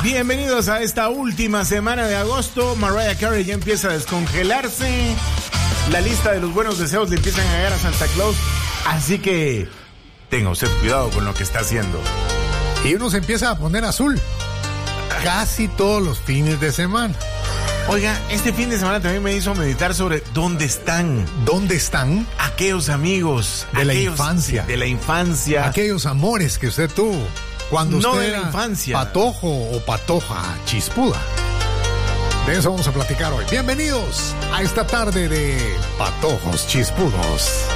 Bienvenidos a esta última semana de agosto. Mariah Carey ya empieza a descongelarse. La lista de los buenos deseos le empiezan a llegar a Santa Claus. Así que tenga usted cuidado con lo que está haciendo. Y uno se empieza a poner azul casi todos los fines de semana. Oiga, este fin de semana también me hizo meditar sobre dónde están. ¿Dónde están? Aquellos amigos. De la infancia. De la infancia. Aquellos amores que usted tuvo cuando no usted de la era infancia. patojo o patoja chispuda. De eso vamos a platicar hoy. Bienvenidos a esta tarde de Patojos Chispudos.